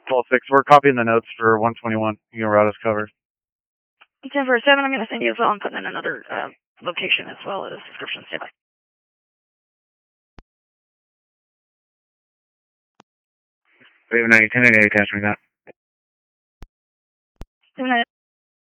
Paul 6, we're copying the notes for 121. You can route us covered. 10-7, I'm going to send you as well. I'm putting in another location as well as description. Stay by. We have 90, 10 attachment, got. 10